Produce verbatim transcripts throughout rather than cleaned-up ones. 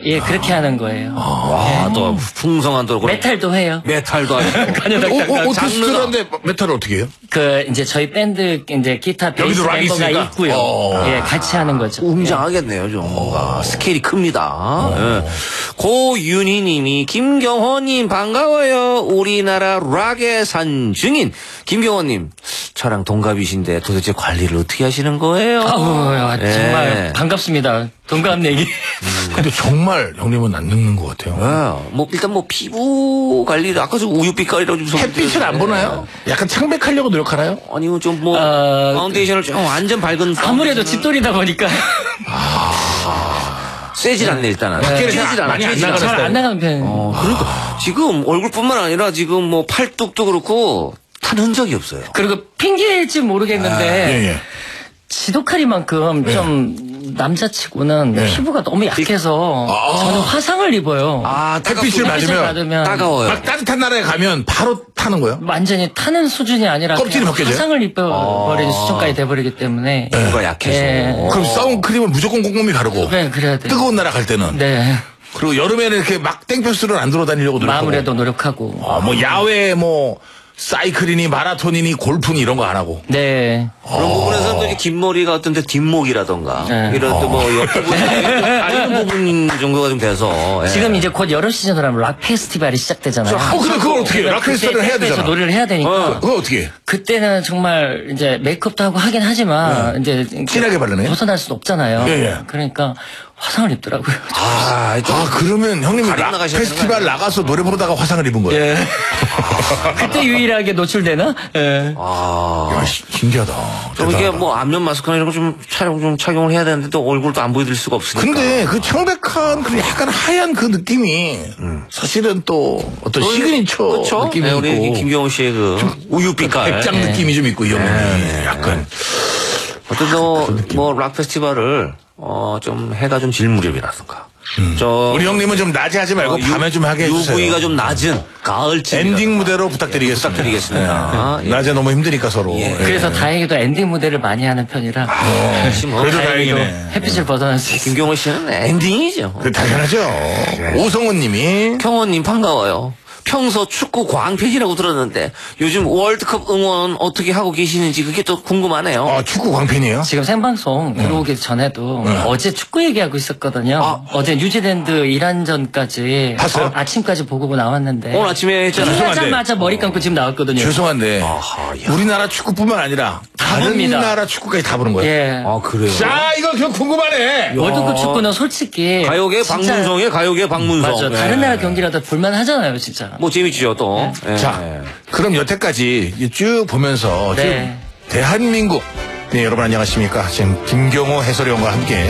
예, 그렇게 하는 거예요. 와, 또 풍성한 또 메탈도 해요. 메탈도 하시고. 오, 오케스트라인데 메탈을 어떻게 해요? 그 이제 저희 밴드 이제 기타 베이스 여기도 락이 멤버가 있으니까? 있고요. 어. 예, 같이 하는 거죠. 웅장하겠네요, 좀. 뭔가 스케일이 큽니다. 예. 고윤희님이 김경호님 반가워요. 우리나라 락의 산증인 김경호님. 저랑 동갑이신데 도대체 관리를 어떻게 하시는 거예요? 아우, 예. 정말 반갑습니다. 동갑 얘기. 음. 근데 정말 형님은 안 늙는 것 같아요. 예. 뭐 일단 뭐 피부 관리를 아까 저 우유빛깔이라고 좀 햇빛을 안 보나요? 약간 창백하려고 노력하나요? 아니면 좀 뭐 어, 파운데이션을 좀 완전 밝은 아무래도 집돌이다 보니까 세질 않네 일단은. 밖에는 쬐질 잘 않아. 많이 안 쬐질 나가는 않아. 잘 안 나가는 편. 어, 그러니까 지금 얼굴뿐만 아니라 지금 뭐 팔뚝도 그렇고 탄 흔적이 없어요. 그리고 핑계일지 모르겠는데 예, 예. 지독하리만큼 좀 남자치고는 네. 피부가 너무 약해서 아. 저는 화상을 입어요. 아, 햇빛을 햇빛을 맞으면 받으면 따가워요. 막 따뜻한 나라에 가면 바로 타는 거예요? 완전히 타는 수준이 아니라 껍질이 그냥 벗겨져요? 화상을 입어버리는 수준까지 돼버리기 때문에 피부가 약해서. 예. 그럼 선크림은 무조건 꼼꼼히 바르고 네, 그래야 돼요. 뜨거운 나라 갈 때는 네, 그리고 여름에는 이렇게 막 땡볕으로 안 돌아다니려고 노력하고 마무리도 노력하고. 아, 뭐 야외 뭐 사이클이니 마라톤이니 골프니 이런 거 안 하고 네. 그런 부분에서는 또 이제 긴 머리가 어떤데 뒷목이라던가 네. 이런 또 뭐 옆부분 다른 부분 정도가 좀 돼서 예. 지금 이제 곧 여름 시즌으로 하면 락 페스티벌이 시작되잖아요. 어, 근데 그걸 어떻게 해요? 락 페스티벌을 해야 되잖아. 노래를 해야 되니까. 어. 그거 어떻게 해? 그때는 정말 이제 메이크업도 하고 하긴 하지만 이제 진하게 바르네요? 벗어날 수는 없잖아요. 예, 예. 그러니까 화상을 입더라고요. 아, 좀 아 그러면 형님이 가리고 락 나가셔야 되는 페스티벌 거 나가서 노래 부르다가 화상을 입은 거예요? 예. 그때 유일하게 노출되나? 예. 아. 야, 시- 신기하다. 좀 이게 대단하다. 뭐 안면 마스크나 이런 거 좀 촬영 좀 착용을 해야 되는데 또 얼굴도 안 보여드릴 수가 없으니까. 근데 그 청백한 그 약간 하얀 그 느낌이 사실은 또 어떤 시그니처 그렇죠? 느낌이 네, 우리 있고 김경호 씨의 그 우유빛깔. 백장 느낌이 좀 있고 이 형님이 약간 어떤 뭐락 페스티벌을 어 좀 해가 좀 질 무렵이라든가. 저 우리 형님은 좀 낮에 하지 말고 어, 유- 밤에 좀 하게 해주세요. 유브이가 좀 낮은 가을쯤 엔딩 무대로 부탁드리겠습니다. 부탁드리겠습니다. 네. 예. 낮에 너무 힘드니까 서로. 예. 예. 그래서 다행히도 엔딩 무대를 많이 하는 편이라 뭐 그래도 다행히도 다행이네. 햇빛을 벗어날 수 있어요. 김경호 씨는 엔딩이죠. 그 당연하죠. 오성훈 님이 경호님 반가워요. 평소 축구 광팬이라고 들었는데 요즘 월드컵 응원 어떻게 하고 계시는지 그게 또 궁금하네요. 어, 축구 광팬이에요? 지금 생방송 들어오기 전에도 어제 축구 얘기하고 있었거든요. 아. 어제 뉴질랜드 이란전까지 봤어요? 아침까지 보고 나왔는데 오늘 아침에 했잖아요. 끝나자마자 머리 감고 지금 나왔거든요. 죄송한데 아하, 야. 우리나라 축구뿐만 아니라 다른 봅니다. 나라 축구까지 다 보는 거예요. 예. 아 그래요? 자, 이거 그 궁금하네. 월드컵 축구는 솔직히 가요계 진짜- 박문성의 가요계 박문성. 맞아. 네. 다른 나라 경기라도 볼만 하잖아요, 진짜. 뭐 재밌죠 또. 예. 자, 그럼 여태까지 쭉 보면서 네. 지금 대한민국 네, 여러분 안녕하십니까. 지금 김경호 해설위원과 함께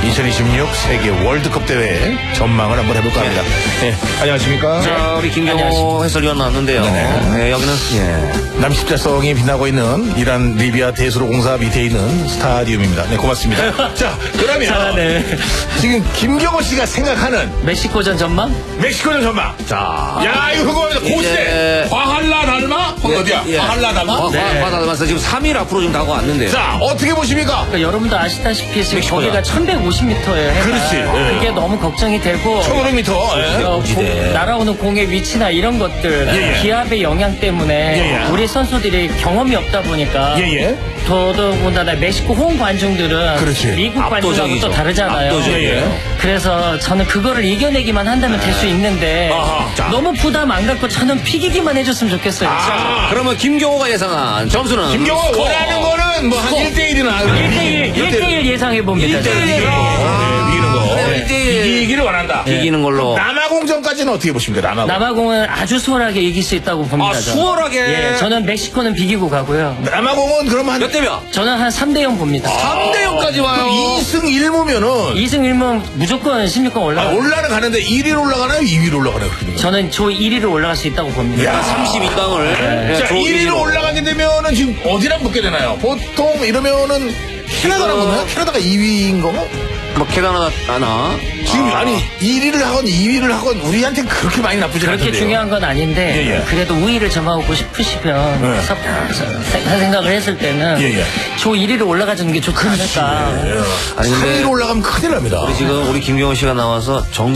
이천이십육 세계 월드컵 대회 전망을 한번 해볼까 합니다. 네, 안녕하십니까. 자 우리 김경호 안녕하십니까. 해설위원 나왔는데요. 네, 여기는 예. 남십자성이 빛나고 있는 이란 리비아 대수로공사 밑에 있는 스타디움입니다. 네, 고맙습니다. 자, 그러면 잘하네. 지금 김경호 씨가 생각하는 멕시코전 전망? 멕시코전 전망. 자, 야, 이거 궁금합니다. 고시대 이제- 화할라 달마? 거기 어디야? 예. 화할라 달마? 어, 네. 받아들면서 지금 삼 일 앞으로 지금 다가왔는데. 자, 어떻게 보십니까? 그러니까 여러분도 아시다시피 지금 멕시코다. 거기가 천백오십 미터예요. 그렇지. 예. 그게 너무 걱정이 되고 천오백 미터. 예. 어, 공- 날아오는 공의 위치나 이런 것들 예, 예. 기압의 영향 때문에 예, 예. 우리 선수들이 경험이 없다 보니까 예, 예. 더더군다나 멕시코 홈 관중들은 그렇지. 미국 관중하고 압도적이죠. 또 다르잖아요. 압도적이에요. 예, 예. 그래서 저는 그거를 이겨내기만 한다면 될 수 있는데 아하, 자. 너무 부담 안 갖고 저는 피기기만 해줬으면 좋겠어요. 아, 그러면 김경호가 예상한 점수는 김경호 스코어. 원하는 거는 뭐 한 스코어. 일 대 일이나 일 대일, 일 대일 예상해봅니다. 일 대일 저는. 예상. 네, 이기는 거. 네, 일 대일. 이기기를 원한다. 이기는 걸로. 남아공전까지는 어떻게 보십니까? 남아공. 남아공은 아주 수월하게 이길 수 있다고 봅니다. 아, 저는. 수월하게. 예, 저는 멕시코는 비기고 가고요. 남아공은 그럼 한 몇 대 몇? 저는 한 삼 대 영 봅니다. 삼 대 영까지 와요. 이승 일무면은 이 승 일 무 무조건 십육 강 아, 올라가. 올라는 가는데 일 위로 올라가나요? 이 위로 올라가나요? 그렇게 되면? 저는 조 일 위로 올라갈 수 있다고 봅니다. 야. 삼십이 강을. 예, 자, 조 일 위로 올라가게 되면은 지금 어디랑 붙게 되나요? 보통 이러면은 캐나다랑 지금- 붙나요? 캐나다가 이 위인 건가? 뭐 캐나다 하나. 지금 아. 아니 일 위를 하건 이 위를 하건 우리한테 그렇게 많이 나쁘지 그렇게 않던데요. 중요한 건 아닌데 예, 예. 그래도 우위를 점하고 싶으시면 네. 섭- 서- 생각을 했을 때는 예, 예. 조 일 위로 올라가주는 게 좋지 않을까. 아니, 근데 삼 위로 올라가면 큰일 납니다. 우리 지금 우리 김경호 씨가 나와서 정